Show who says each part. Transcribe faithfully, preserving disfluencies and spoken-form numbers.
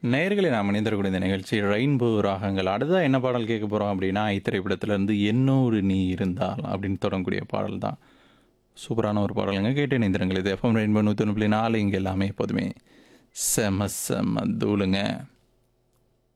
Speaker 1: நேயர்களே நாம் இணைந்திருக்கக்கூடிய இந்த நிகழ்ச்சி ரெயின்போ ராகங்கள். அடுத்ததா என்ன பாடல் கேட்க போறோம் அப்படின்னா, திரைப்படத்திலிருந்து "என்னோடு நீ இருந்தால்" அப்படின்னு தொடங்கக்கூடிய பாடல் தான். சூப்பரான ஒரு பாடலுங்க. கேட்டு இணைந்திருங்கள். இது எஃப்எம் ரெயின்போ நூற்றி ஒன்று புள்ளி நாலு. இங்கே எல்லாமே எப்போதுமே செம செம தூளுங்க.